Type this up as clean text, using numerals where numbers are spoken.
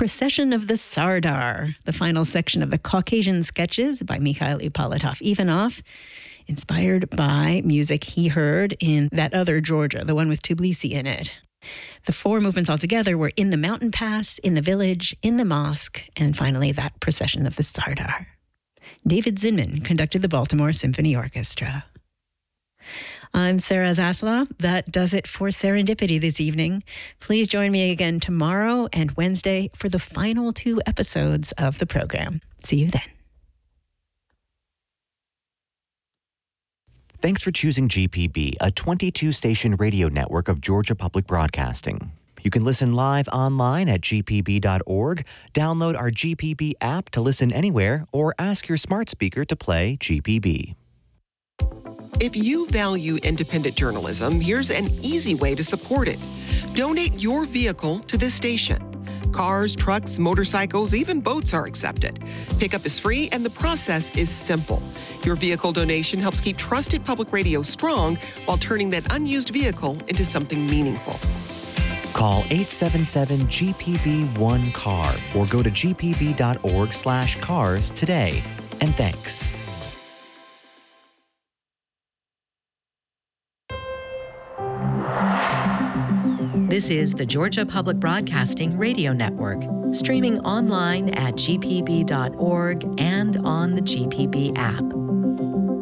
Procession of the Sardar, the final section of the Caucasian Sketches by Mikhail Ippolitov-Ivanov, inspired by music he heard in That Other Georgia, the one with Tbilisi in it. The 4 movements altogether were In the Mountain Pass, In the Village, In the Mosque, and finally that Procession of the Sardar. David Zinman conducted the Baltimore Symphony Orchestra. I'm Sarah Zaslav. That does it for Serendipity this evening. Please join me again tomorrow and Wednesday for the final 2 episodes of the program. See you then. Thanks for choosing GPB, a 22-station radio network of Georgia Public Broadcasting. You can listen live online at gpb.org, download our GPB app to listen anywhere, or ask your smart speaker to play GPB. If you value independent journalism, here's an easy way to support it. Donate your vehicle to this station. Cars, trucks, motorcycles, even boats are accepted. Pickup is free and the process is simple. Your vehicle donation helps keep trusted public radio strong while turning that unused vehicle into something meaningful. Call 877-GPB-1-CAR or go to gpb.org/cars today. And thanks. This is the Georgia Public Broadcasting Radio Network, streaming online at gpb.org and on the GPB app.